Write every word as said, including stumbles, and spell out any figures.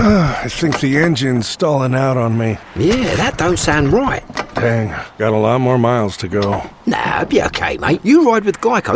I think the engine's stalling out on me. Yeah, that don't sound right. Dang, got a lot more miles to go. Nah, be okay, mate. You ride with Geico